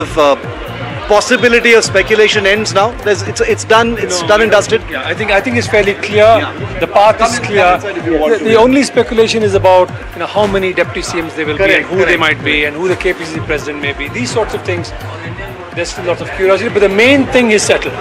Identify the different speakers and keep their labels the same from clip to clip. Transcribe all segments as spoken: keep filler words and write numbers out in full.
Speaker 1: of uh, possibility of speculation ends now? There's, it's it's done. It's no, done and dusted.
Speaker 2: Yeah, I think I think it's fairly clear. Yeah. The path come is in, clear. The, the only speculation is about you know how many deputy C Ms they will correct, be and who correct. they might be and who the K P C C president may be. These sorts of things. There's still lots of curiosity, but the main thing is settled.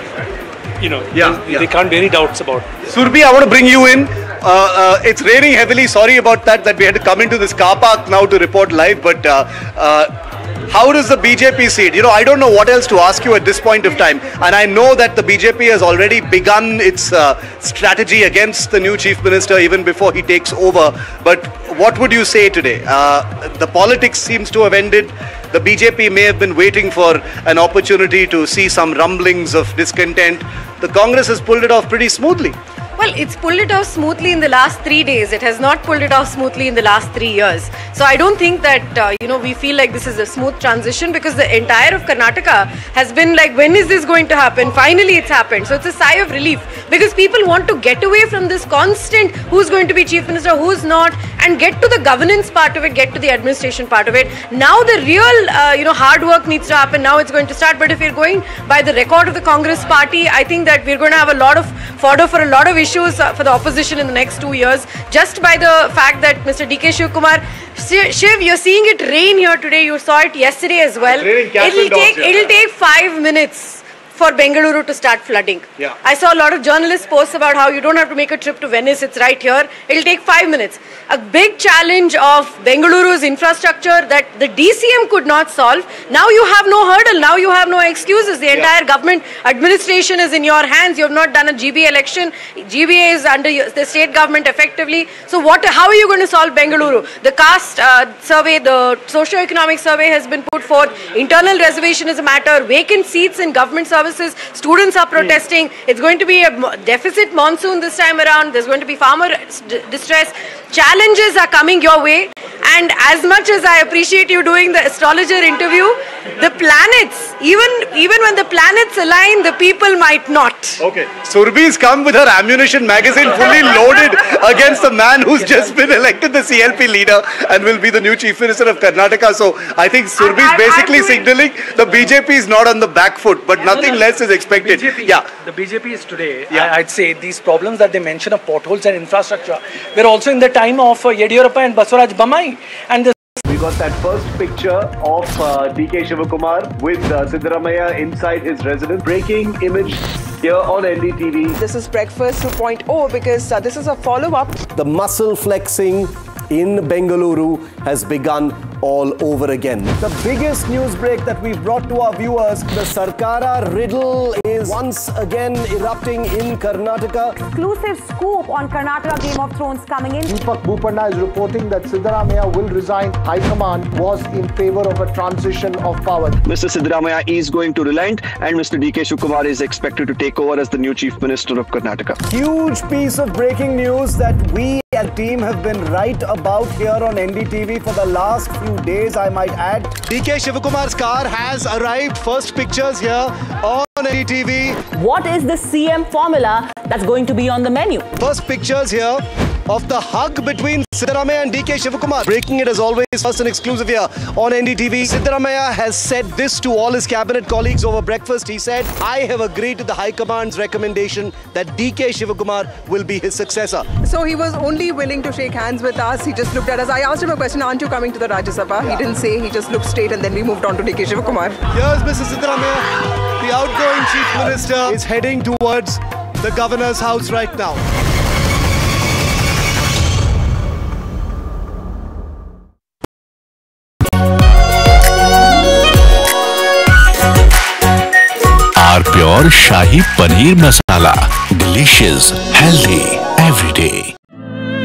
Speaker 2: You know,
Speaker 1: yeah,
Speaker 2: there,
Speaker 1: yeah.
Speaker 2: there can't be any doubts about it.
Speaker 1: Surbi, I want to bring you in. Uh, uh, it's raining heavily. Sorry about that. That we had to come into this car park now to report live. But uh, uh, how does the B J P see it? You know, I don't know what else to ask you at this point of time. And I know that the B J P has already begun its uh, strategy against the new chief minister even before he takes over. But what would you say today? Uh, the politics seems to have ended. The B J P may have been waiting for an opportunity to see some rumblings of discontent. The Congress has pulled it off pretty smoothly.
Speaker 3: Well, it's pulled it off smoothly in the last three days. It has not pulled it off smoothly in the last three years. So I don't think that, uh, you know, we feel like this is a smooth transition because the entire of Karnataka has been like, when is this going to happen? Finally, it's happened. So it's a sigh of relief because people want to get away from this constant who's going to be chief minister, who's not, and get to the governance part of it, get to the administration part of it. Now the real, uh, you know, hard work needs to happen. Now it's going to start. But if we're going by the record of the Congress party, I think that we're going to have a lot of fodder for a lot of issues for the opposition in the next two years, just by the fact that Mister D K Shivakumar, Shiv, you're seeing it rain here today. You saw it yesterday as well. It'll take it'll take five minutes for Bengaluru to start flooding.
Speaker 1: Yeah.
Speaker 3: I saw a lot of journalists post about how you don't have to make a trip to Venice. It's right here. It'll take five minutes. A big challenge of Bengaluru's infrastructure that the D C M could not solve. Now you have no hurdle. Now you have no excuses. The entire yeah. government administration is in your hands. You have not done a G B A election. G B A is under the state government effectively. So what? How are you going to solve Bengaluru? The caste uh, survey, the socio-economic survey has been put forth. Internal reservation is a matter. Vacant seats in government services. Students are protesting. Mm. It's going to be a deficit monsoon this time around. There's going to be farmer distress. Challenges are coming your way. And as much as I appreciate you doing the astrologer interview, the planets, even even when the planets align, the people might not.
Speaker 1: Okay. Surbi's come with her ammunition magazine fully loaded against the man who's just been elected the C L P leader and will be the new chief minister of Karnataka. So I think Surbi's basically signaling the B J P is not on the back foot, but nothing less is expected.
Speaker 2: B J P,
Speaker 1: yeah.
Speaker 2: The B J P is today,
Speaker 1: yeah.
Speaker 2: I'd say these problems that they mention of potholes and infrastructure were also in the time of uh, Yediyurappa and Basuraj Bommai. And the
Speaker 1: we got that first picture of uh, D K Shivakumar with uh, Siddaramaiah inside his residence. Breaking image here on N D T V.
Speaker 4: This is Breakfast two point oh because uh, this is a follow-up.
Speaker 5: The muscle flexing in Bengaluru has begun all over again. The biggest news break that we've brought to our viewers, the Sarkara riddle is once again erupting in Karnataka.
Speaker 6: Exclusive scoop on Karnataka Game of Thrones coming in.
Speaker 7: Deepak Boopanna is reporting that Siddaramaiah will resign. High Command was in favor of a transition of power.
Speaker 8: Mister Siddaramaiah is going to relent and Mister D K Shivakumar is expected to take over as the new Chief Minister of Karnataka.
Speaker 5: Huge piece of breaking news that we as a team have been right about here on N D T V for the last few days, I might add.
Speaker 1: D K Shivakumar's car has arrived. First pictures here on N D T V.
Speaker 6: What is the C M formula that's going to be on the menu?
Speaker 1: First pictures here of the hug between Siddaramaiah and D K Shivakumar. Breaking it as always, first and exclusive here on N D T V. Siddaramaiah has said this to all his cabinet colleagues over breakfast. He said, I have agreed to the High Command's recommendation that D K Shivakumar will be his successor.
Speaker 4: So he was only willing to shake hands with us. He just looked at us. I asked him a question, aren't you coming to the Rajya Sabha? Yeah. He didn't say, he just looked straight and then we moved on to D K Shivakumar.
Speaker 1: Here's Mister Siddaramaiah. The outgoing chief minister is heading towards the governor's house right now.
Speaker 9: R Pure Shahi Paneer Masala. Delicious, healthy, every day.